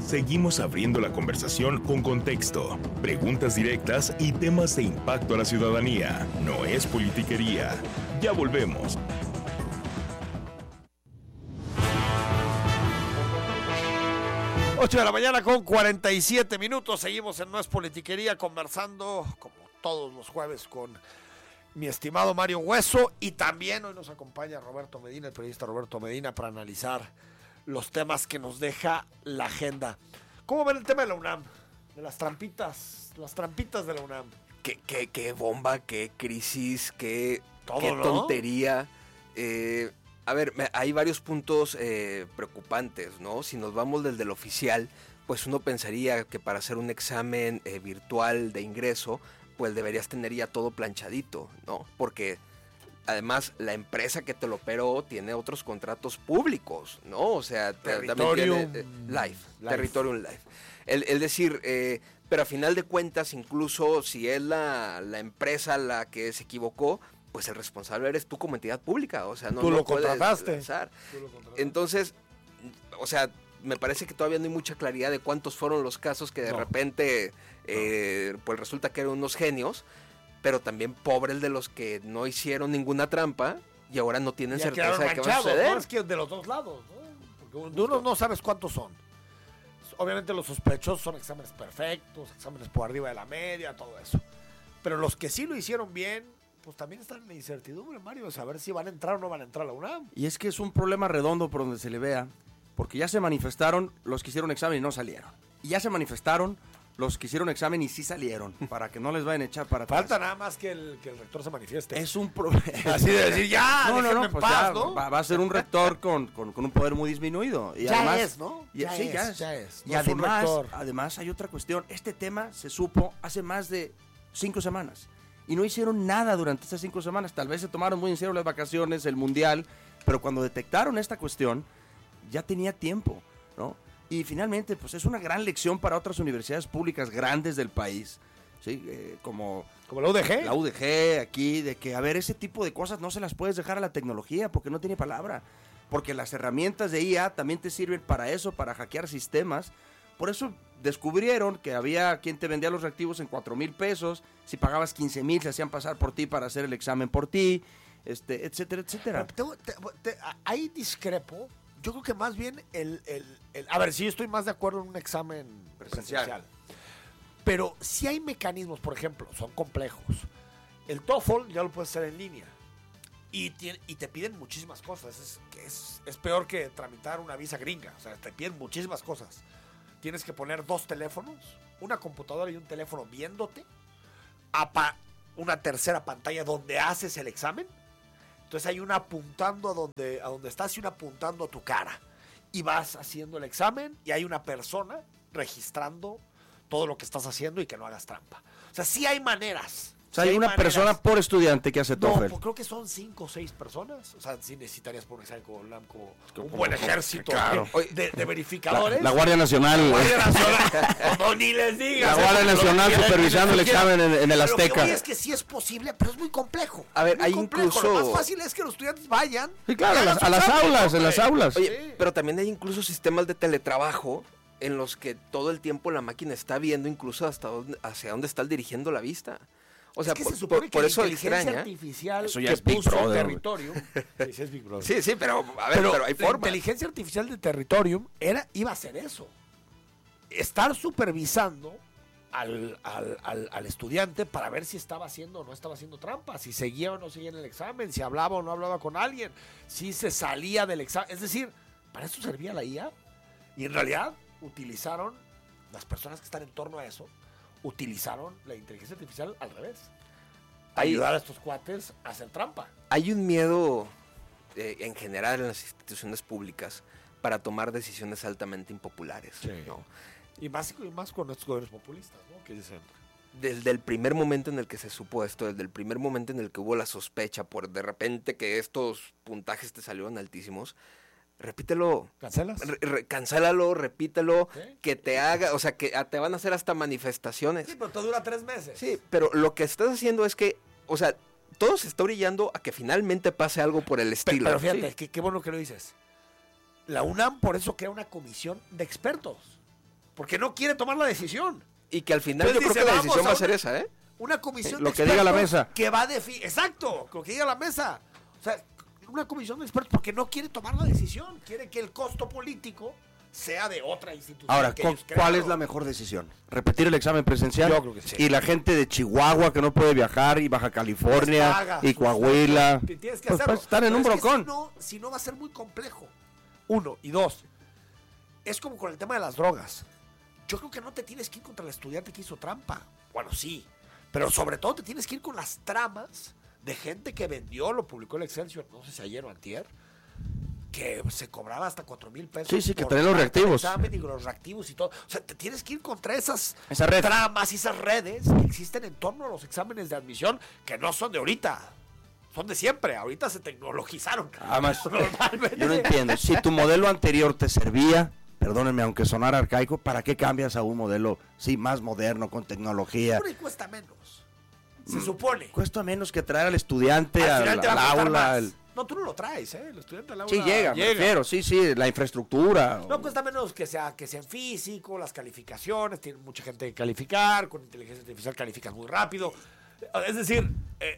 Seguimos abriendo la conversación con contexto, preguntas directas y temas de impacto a la ciudadanía. No es politiquería. Ya volvemos. Ocho de la mañana con 47 minutos. Seguimos en No es politiquería conversando, como todos los jueves, con mi estimado Mario Hueso. Y también hoy nos acompaña Roberto Medina, el periodista Roberto Medina, para analizar los temas que nos deja la agenda. ¿Cómo ven el tema de la UNAM? De las trampitas de la UNAM. Qué bomba, qué crisis, qué ¿no? tontería. A ver, hay varios puntos preocupantes, ¿no? Si nos vamos desde el oficial, pues uno pensaría que para hacer un examen virtual de ingreso, pues deberías tener ya todo planchadito, ¿no? Porque además la empresa que te lo operó tiene otros contratos públicos, ¿no? O sea, Territorium Life. El decir, pero a final de cuentas, incluso si es la empresa la que se equivocó, pues el responsable eres tú como entidad pública, o sea, no tú no lo contrataste. Entonces, o sea, me parece que todavía no hay mucha claridad de cuántos fueron los casos que de repente, pues resulta que eran unos genios, pero también pobres de los que no hicieron ninguna trampa y ahora no tienen certeza de qué va a suceder. ¿No? Es que de los dos lados, ¿no? Porque de uno no sabes cuántos son. Obviamente los sospechosos son exámenes perfectos, exámenes por arriba de la media, todo eso. Pero los que sí lo hicieron bien, pues también están en la incertidumbre, Mario, de saber si van a entrar o no van a entrar a la UNAM. Y es que es un problema redondo por donde se le vea, porque ya se manifestaron los que hicieron examen y no salieron. Y ya se manifestaron los que hicieron examen y sí salieron, para que no les vayan a echar para atrás. Falta nada más que el rector se manifieste. Es un problema. Así de decir, ya, no, en pues paz, ya, ¿no? va a ser un rector con un poder muy disminuido. Y ya además, es, ¿no? Ya es. No Y es un rector. además hay otra cuestión. Este tema se supo hace más de 5 semanas. Y no hicieron nada durante estas 5 semanas. Tal vez se tomaron muy en serio las vacaciones, el mundial. Pero cuando detectaron esta cuestión, ya tenía tiempo, ¿no? Y finalmente, pues es una gran lección para otras universidades públicas grandes del país, ¿sí? Como la UDG. La UDG aquí, de que, a ver, ese tipo de cosas no se las puedes dejar a la tecnología porque no tiene palabra. Porque las herramientas de IA también te sirven para eso, para hackear sistemas. Por eso descubrieron que había quien te vendía los reactivos en 4,000 pesos. Si pagabas 15,000, se hacían pasar por ti para hacer el examen por ti, etcétera, etcétera. Ahí discrepo. Yo creo que más bien a ver, sí estoy más de acuerdo en un examen presencial. Pero sí hay mecanismos, por ejemplo, son complejos. El TOEFL ya lo puedes hacer en línea. Y te piden muchísimas cosas. Es peor que tramitar una visa gringa. O sea, te piden muchísimas cosas. Tienes que poner 2 teléfonos, una computadora y un teléfono viéndote, una tercera pantalla donde haces el examen. Entonces hay una apuntando a donde estás y una apuntando a tu cara. Y vas haciendo el examen y hay una persona registrando todo lo que estás haciendo y que no hagas trampa. O sea, sí hay maneras. O sea, hay una persona por estudiante que hace TOEFL. No, pues creo que son 5 o 6 personas. O sea, sí necesitarías por un examen como un buen ejército, claro, de verificadores. La Guardia Nacional. No, ni les digas. La Guardia Nacional supervisando el examen en el Azteca. Lo que es que sí es posible, pero es muy complejo. A ver, hay complejo. incluso... Lo más fácil es que los estudiantes vayan. Sí, claro, a las aulas, en las aulas. Oye, sí. pero también hay incluso sistemas de teletrabajo en los que todo el tiempo la máquina está viendo incluso hacia dónde está dirigiendo la vista. O sea, es que se supone que por eso la inteligencia extraña. artificial Eso ya que es Big puso Brother. Territorium. Sí, es Big Brother. Sí, pero a ver, pero hay la forma. inteligencia artificial de Territorium iba a hacer eso. Estar supervisando al estudiante para ver si estaba haciendo o no estaba haciendo trampa, si seguía o no seguía en el examen, si hablaba o no hablaba con alguien, si se salía del examen. Es decir, para eso servía la IA. Y en realidad utilizaron, las personas que están en torno a eso, utilizaron la inteligencia artificial al revés. Ayudar a estos cuates a hacer trampa. Hay un miedo en general en las instituciones públicas para tomar decisiones altamente impopulares, Sí. ¿no? Y más con estos gobiernos populistas, ¿no? Que dicen. Desde el primer momento en el que se supo esto, desde el primer momento en el que hubo la sospecha por de repente que estos puntajes te salieron altísimos, repítelo. ¿Cancelas? Cancélalo, repítelo, ¿Sí? que te haga, o sea, que te van a hacer hasta manifestaciones. Sí, pero te dura 3 meses. Sí, pero lo que estás haciendo es que, o sea, todo se está orillando a que finalmente pase algo por el estilo. Pero fíjate, sí. qué bueno que lo dices. La UNAM por eso crea una comisión de expertos. porque no quiere tomar la decisión. Y que al final Entonces yo creo dice, que la decisión va a ser una- esa, ¿eh? Una comisión Lo de que diga la expertos mesa. que va a definir. Exacto, lo que diga la mesa. O sea, una comisión de expertos porque no quiere tomar la decisión. Quiere que el costo político sea de otra institución. Ahora, que ellos ¿cuál crearon. es la mejor decisión? ¿Repetir el examen presencial? Yo creo que sí. Y la gente de Chihuahua que no puede viajar, y Baja California, Les paga y sus- Coahuila, Tienes que pues hacerlo. están en Pero un es que broncón. si no va a ser muy complejo. 1 y 2. Es como con el tema de las drogas. Yo creo que no te tienes que ir contra el estudiante que hizo trampa. Bueno, sí. Pero sobre todo te tienes que ir con las tramas de gente que vendió, lo publicó el Excelsior, no sé si ayer o antier, que se cobraba hasta 4,000 pesos. Sí, sí, que por traen los parte del reactivos. examen y los reactivos y todo. O sea, te tienes que ir contra esas Esa red. tramas y esas redes que existen en torno a los exámenes de admisión, que no son de ahorita, son de siempre. Ahorita se tecnologizaron. Además, Normalmente. yo no entiendo. Si tu modelo anterior te servía, perdónenme, aunque sonara arcaico, ¿para qué cambias a un modelo, sí, más moderno, con tecnología? Pero cuesta menos. Se supone. Cuesta menos que traer al estudiante Al al, final te va a al costar aula. más. No, tú no lo traes, ¿eh? El estudiante al aula Sí, llega, me refiero, sí, la infraestructura. No cuesta menos que sea en físico, las calificaciones, tiene mucha gente que calificar, con inteligencia artificial calificas muy rápido. Es decir,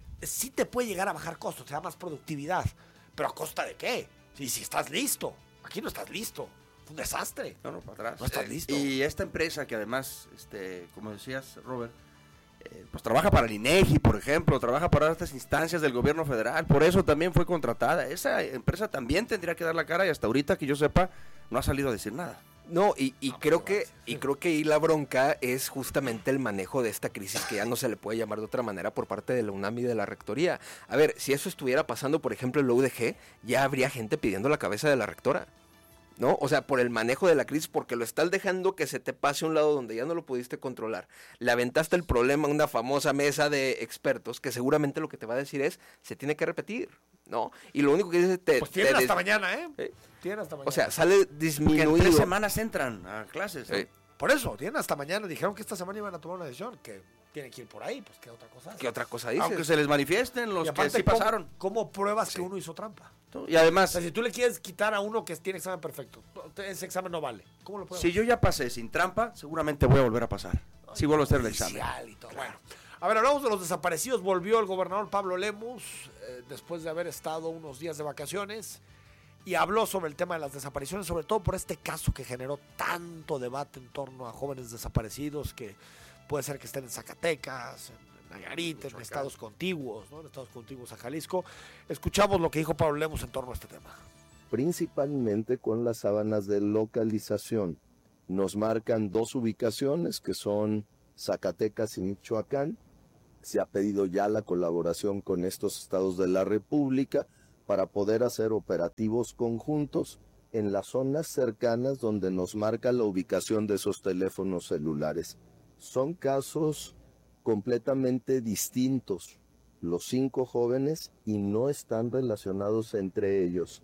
sí te puede llegar a bajar costos, te da más productividad, pero ¿a costa de qué? Si estás listo, aquí no estás listo, es un desastre. No, para atrás. No estás listo. Y esta empresa que además, como decías, Robert, pues trabaja para el INEGI, por ejemplo, trabaja para estas instancias del gobierno federal, por eso también fue contratada. Esa empresa también tendría que dar la cara y hasta ahorita que yo sepa no ha salido a decir nada. No, y creo que ahí la bronca es justamente el manejo de esta crisis que ya no se le puede llamar de otra manera por parte de la UNAM y de la rectoría. A ver, si eso estuviera pasando, por ejemplo, en la UDG, ya habría gente pidiendo la cabeza de la rectora, ¿no? O sea, por el manejo de la crisis, porque lo estás dejando que se te pase a un lado donde ya no lo pudiste controlar. Le aventaste el problema a una famosa mesa de expertos que seguramente lo que te va a decir es, se tiene que repetir, ¿no? Y lo único que dice... Pues tienen hasta mañana, ¿eh? Tienen hasta mañana. O sea, sale Porque disminuido. en 3 semanas entran a clases, ¿no? Por eso, tienen hasta mañana. Dijeron que esta semana iban a tomar una decisión, que tienen que ir por ahí, pues qué otra cosa. ¿Qué otra cosa dices? Aunque se les manifiesten los Y aparte, que sí pasaron. ¿cómo pruebas que uno hizo trampa? Y O además, sea, si tú le quieres quitar a uno que tiene examen perfecto, ese examen no vale. ¿Cómo lo pruebas? si yo ya pasé sin trampa, seguramente voy a volver a pasar. Si vuelvo a hacer el examen. Judicial y todo. Bueno, a ver, hablamos de los desaparecidos. Volvió el gobernador Pablo Lemus después de haber estado unos días de vacaciones y habló sobre el tema de las desapariciones, sobre todo por este caso que generó tanto debate en torno a jóvenes desaparecidos que puede ser que estén en Zacatecas, en Nayarit, en estados contiguos, ¿no? En estados contiguos a Jalisco. Escuchamos lo que dijo Pablo Lemus en torno a este tema. Principalmente con las sábanas de localización. Nos marcan 2 ubicaciones que son Zacatecas y Michoacán. Se ha pedido ya la colaboración con estos estados de la República para poder hacer operativos conjuntos en las zonas cercanas donde nos marca la ubicación de esos teléfonos celulares. Son casos completamente distintos, los 5 jóvenes, y no están relacionados entre ellos.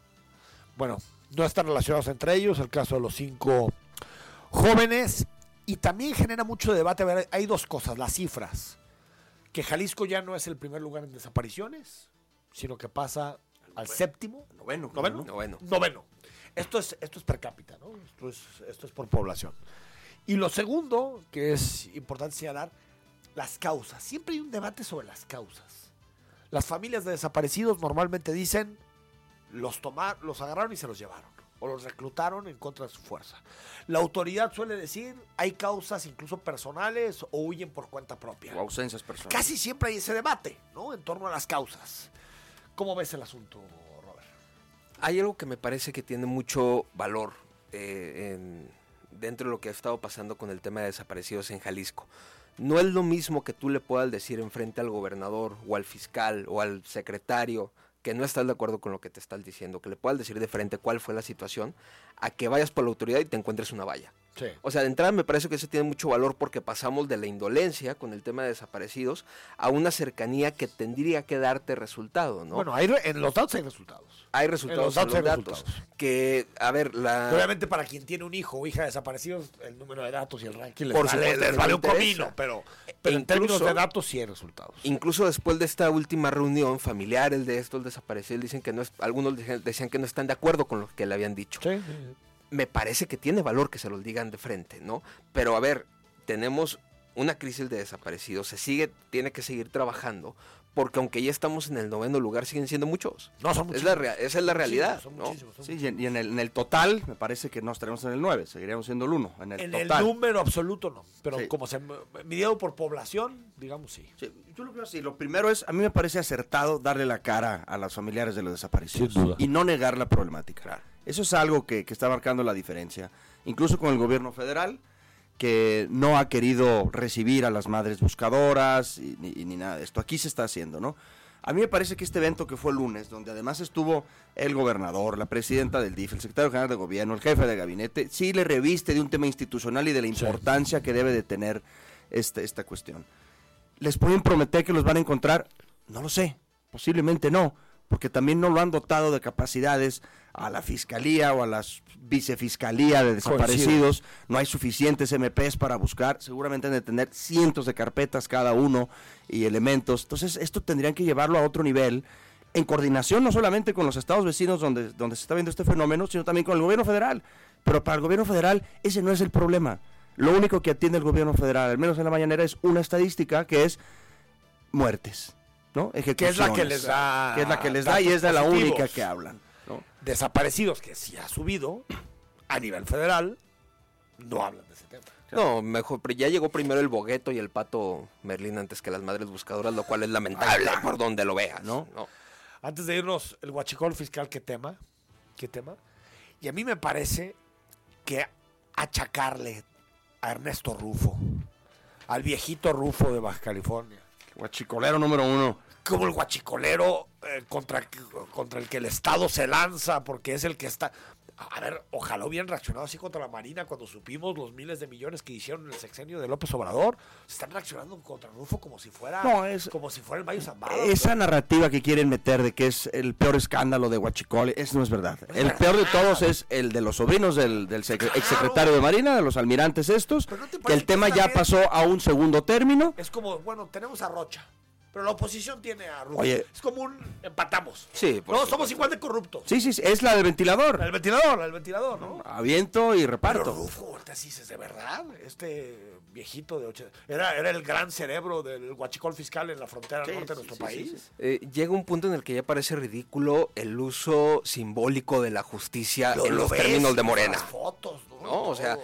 Bueno, no están relacionados entre ellos, el caso de los 5 jóvenes, y también genera mucho debate. A ver, hay 2 cosas, las cifras, que Jalisco ya no es el primer lugar en desapariciones, sino que pasa al séptimo, Noveno. noveno. Esto es per cápita, ¿no? Esto es por población. Y lo segundo, que es importante señalar, las causas. Siempre hay un debate sobre las causas. Las familias de desaparecidos normalmente dicen, los agarraron y se los llevaron, o los reclutaron en contra de su fuerza. La autoridad suele decir, hay causas incluso personales o huyen por cuenta propia. O ausencias personales. Casi siempre hay ese debate, ¿no? En torno a las causas. ¿Cómo ves el asunto, Robert? Hay algo que me parece que tiene mucho valor dentro de lo que ha estado pasando con el tema de desaparecidos en Jalisco. No es lo mismo que tú le puedas decir enfrente al gobernador o al fiscal o al secretario que no estás de acuerdo con lo que te están diciendo, que le puedas decir de frente cuál fue la situación, a que vayas por la autoridad y te encuentres una valla. Sí. O sea, de entrada me parece que eso tiene mucho valor porque pasamos de la indolencia con el tema de desaparecidos a una cercanía que tendría que darte resultado, ¿no? Bueno, en los datos hay resultados. Hay resultados en los datos. Que, a ver, Obviamente para quien tiene un hijo o hija desaparecidos, el número de datos y el ranking Por supuesto, les vale un interesa. comino, pero en términos de datos sí hay resultados. Incluso después de esta última reunión, familiares de estos desaparecidos dicen que no es, algunos decían que no están de acuerdo con lo que le habían dicho. Sí. me parece que tiene valor que se los digan de frente, ¿no? Pero a ver, tenemos una crisis de desaparecidos, tiene que seguir trabajando, porque aunque ya estamos en el 9º lugar, siguen siendo muchos. No, son muchísimos. Esa es la realidad, Son ¿no? muchísimos. Sí, y en el total, me parece que no estaremos en el 9, seguiríamos siendo el 1. En En total. el número absoluto no, pero Sí. como se midido por población, digamos sí. Sí, yo lo veo así. Lo primero es, a mí me parece acertado darle la cara a los familiares de los desaparecidos. Sin duda. Y no negar la problemática. Eso es algo que está marcando la diferencia. Incluso con el gobierno federal, que no ha querido recibir a las madres buscadoras ni nada de esto. Aquí se está haciendo, ¿no? A mí me parece que este evento que fue el lunes, donde además estuvo el gobernador, la presidenta del DIF, el secretario general de gobierno, el jefe de gabinete, sí le reviste de un tema institucional y de la importancia que debe de tener esta cuestión. ¿Les pueden prometer que los van a encontrar? No lo sé, posiblemente no, porque también no lo han dotado de capacidades a la fiscalía o a la vicefiscalía de desaparecidos. No hay suficientes MPs para buscar, seguramente han de tener cientos de carpetas cada uno y elementos. Entonces esto tendrían que llevarlo a otro nivel, en coordinación no solamente con los estados vecinos donde se está viendo este fenómeno, sino también con el gobierno federal. Pero para el gobierno federal ese no es el problema. Lo único que atiende el gobierno federal, al menos en la mañanera, es una estadística que es muertes, ¿no? Ejecuciones. Que es la que les da. Que es la que les da y es de la positivos. única que hablan, ¿no? Desaparecidos, que sí ha subido a nivel federal, no hablan de ese tema. No, mejor, ya llegó primero el Bogueto y el Pato Merlín antes que las madres buscadoras, lo cual es lamentable por donde lo veas, ¿no? Antes de irnos, el huachicol fiscal, ¿qué tema? Y a mí me parece que achacarle a Ernesto Rufo, al viejito Rufo de Baja California, Guachicolero número 1. como el guachicolero contra el que el Estado se lanza, porque es el que está... A ver, ojalá hubieran reaccionado así contra la Marina cuando supimos los miles de millones que hicieron en el sexenio de López Obrador. Se están reaccionando contra Rufo como si fuera el Mayo Zambada. Esa narrativa que quieren meter de que es el peor escándalo de Huachicol, eso no es verdad. El peor de todos es el de los sobrinos del exsecretario de Marina, de los almirantes estos, que el tema ya pasó a un segundo término. Es como, bueno, tenemos a Rocha, pero la oposición tiene a Rufo. Oye. Es como empatamos. Sí, por no, supuesto. somos igual de corruptos. Sí, es la del ventilador. El ventilador, ¿no? Aviento y Pero reparto. Rufo, ahorita sí es de verdad. Este viejito de 80... Era el gran cerebro del huachicol fiscal en la frontera norte de nuestro país. Llega un punto en el que ya parece ridículo el uso simbólico de la justicia en los términos de Morena. Las fotos, ¿no? ¿No? O sea,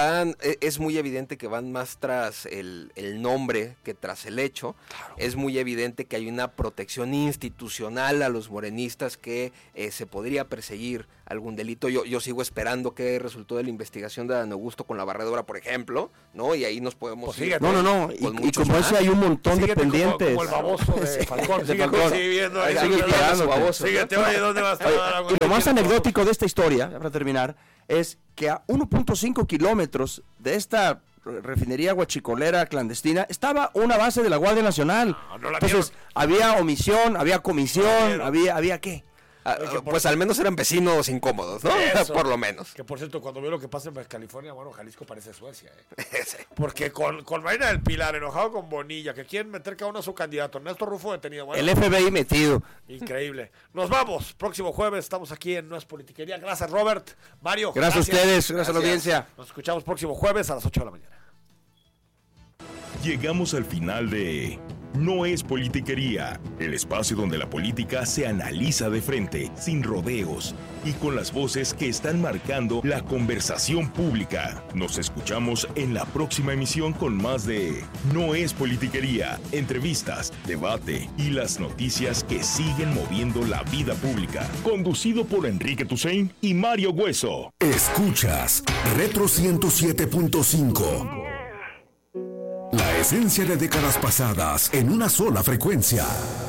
es muy evidente que van más tras el nombre que tras el hecho. Claro. Es muy evidente que hay una protección institucional a los morenistas, que se podría perseguir algún delito. Yo sigo esperando qué resultó de la investigación de Dan Augusto con la barredora, por ejemplo, ¿no? Y ahí nos podemos ir. No. Y como ese hay un montón de pendientes. Como el baboso de Falcón. de Falcón. Sigue esperando, baboso. Síguete, oye, ¿dónde vas a estar? Y lo más anecdótico de esta historia, para terminar, es que a 1.5 kilómetros de esta refinería huachicolera clandestina estaba una base de la Guardia Nacional. Entonces, había omisión, había comisión, había ¿qué? Pues al menos eran vecinos incómodos, ¿no? Por lo menos. Que por cierto, cuando veo lo que pasa en Baja California, bueno, Jalisco parece Suecia, Sí. Porque con Marina del Pilar, enojado con Bonilla, que quieren meter cada uno a su candidato. Ernesto Rufo detenido. Bueno, el FBI metido. Increíble. Nos vamos. Próximo jueves estamos aquí en No es Politiquería. Gracias, Robert. Mario. Gracias a ustedes, gracias a la audiencia. Nos escuchamos próximo jueves a las 8 de la mañana. Llegamos al final de No es Politiquería, el espacio donde la política se analiza de frente, sin rodeos y con las voces que están marcando la conversación pública. Nos escuchamos en la próxima emisión con más de No es Politiquería, entrevistas, debate y las noticias que siguen moviendo la vida pública. Conducido por Enrique Tusain y Mario Hueso. Escuchas Retro 107.5. La esencia de décadas pasadas en una sola frecuencia.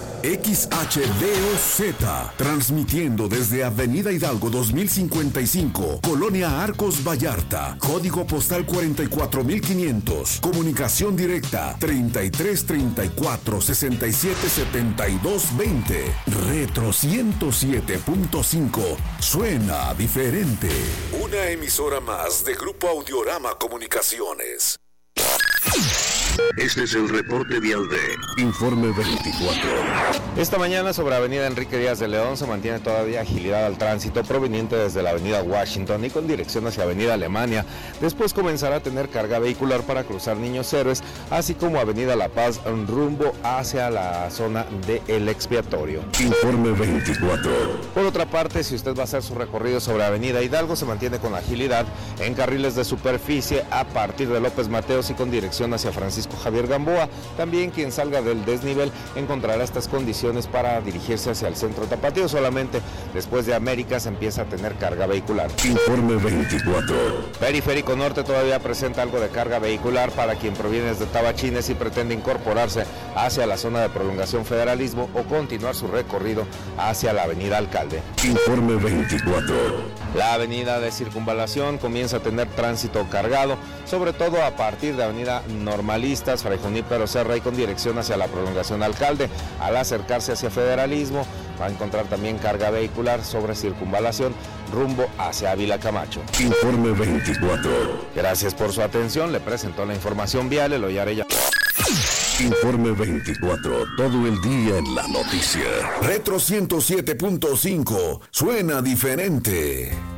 XHDOZ, transmitiendo desde Avenida Hidalgo 2055, Colonia Arcos Vallarta, código postal 44500, comunicación directa 3334 67 72 20. Retro 107.5, suena diferente. Una emisora más de Grupo Audiorama Comunicaciones. Este es el reporte vial de Informe 24. Esta mañana sobre Avenida Enrique Díaz de León se mantiene todavía agilidad al tránsito proveniente desde la Avenida Washington y con dirección hacia Avenida Alemania. Después comenzará a tener carga vehicular para cruzar Niños Héroes, así como Avenida La Paz rumbo hacia la zona de El Expiatorio. Informe 24. Por otra parte, si usted va a hacer su recorrido sobre Avenida Hidalgo, se mantiene con agilidad en carriles de superficie a partir de López Mateos y con dirección hacia Francisco Javier Gamboa. También quien salga del desnivel encontrará estas condiciones para dirigirse hacia el centro tapatío. Solamente después de América se empieza a tener carga vehicular. Informe 24. Periférico Norte todavía presenta algo de carga vehicular para quien proviene desde Tabachines y pretende incorporarse hacia la zona de prolongación Federalismo o continuar su recorrido hacia la Avenida Alcalde. Informe 24. La avenida de Circunvalación comienza a tener tránsito cargado, sobre todo a partir de Avenida Normalistas, Fray Junípero Serra y con dirección hacia la prolongación Alcalde. Al acercarse hacia Federalismo va a encontrar también carga vehicular sobre Circunvalación rumbo hacia Ávila Camacho. Informe 24. Gracias por su atención, le presentó la información vial Eloy Arellano. Informe 24, todo el día en la noticia. Retro 107.5, suena diferente.